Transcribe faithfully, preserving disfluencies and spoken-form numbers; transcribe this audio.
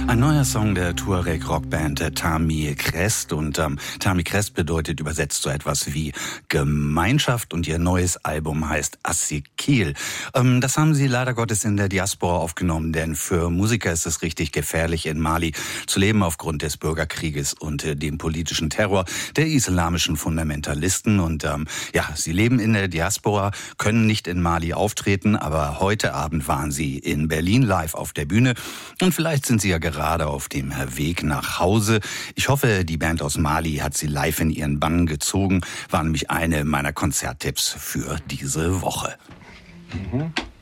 Ein neuer Song der Tuareg-Rockband äh, Tami Crest. Und ähm, Tami Crest bedeutet übersetzt so etwas wie Gemeinschaft. Und ihr neues Album heißt Assikil. Ähm, das haben sie leider Gottes in der Diaspora aufgenommen. Denn für Musiker ist es richtig gefährlich, in Mali zu leben aufgrund des Bürgerkrieges und äh, dem politischen Terror der islamischen Fundamentalisten. Und ähm, ja, sie leben in der Diaspora, können nicht in Mali auftreten. Aber heute Abend waren sie in Berlin live auf der Bühne. Und vielleicht sind sie ja gerade gerade auf dem Weg nach Hause. Ich hoffe, die Band aus Mali hat sie live in ihren Bann gezogen. War nämlich eine meiner Konzerttipps für diese Woche. Mhm.